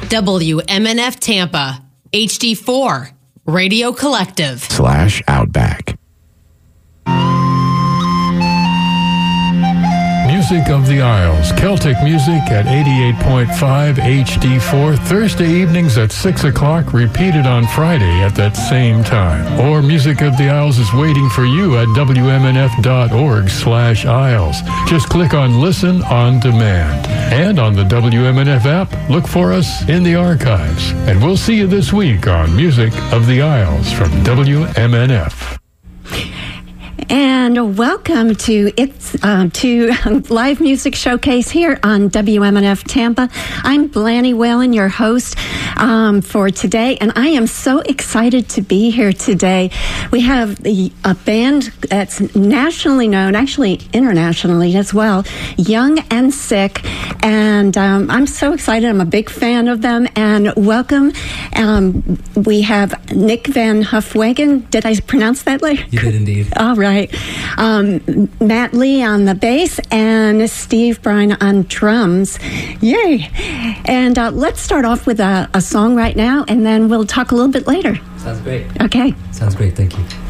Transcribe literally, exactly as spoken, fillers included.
W M N F Tampa, H D four, Radio Collective. Slash Outback. Music of the Isles, Celtic music at eighty-eight point five H D four, Thursday evenings at six o'clock, repeated on Friday at that same time. Or Music of the Isles is waiting for you at W M N F dot org slash Isles. Just click on Listen on Demand. And on the W M N F app, look for us in the archives. And we'll see you this week on Music of the Isles from W M N F. And welcome to it's uh, to Live Music Showcase here on W M N F Tampa. I'm Blanny Whalen, your host um, for today, and I am so excited to be here today. We have the, a band that's nationally known, actually internationally as well, Young and Sick, and um, I'm so excited. I'm a big fan of them, and welcome. Um, we have Nick Van Huffwagen. Did I pronounce that right? You did indeed. All right. Um, Matt Lee on the bass and Steve Bryan on drums. Yay. And uh, let's start off with a, a song right now, and then we'll talk a little bit later. Sounds great. Okay. Sounds great. Thank you.